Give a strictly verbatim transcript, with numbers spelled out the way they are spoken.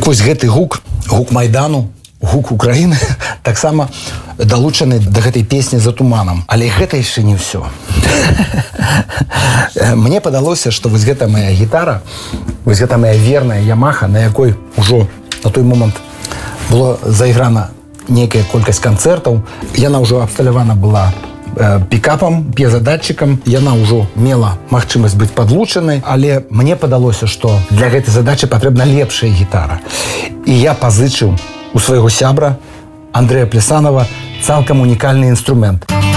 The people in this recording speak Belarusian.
Дык вось гэты гук, гук Майдану, гук Украіны таксама далучаны да гэтай песні «За туманам». Але гэта яшчэ не ўсё. Мне падалося, што вось гэта моя гітара, вось гэта моя верная Ямаха, на якой ужо на той момант было зайграна некая колькасць канцэртаў. Яна ўжо абсталявана была пікапам, п'езадатчыкам, яна ўжо мела магчымасць быць падлучанай, але мне падалося, што для гэтай задачы патрэбна лепшая гітара. І я пазычыў у свайго сябра Андрэя Плесанова цалкам унікальны інструмент.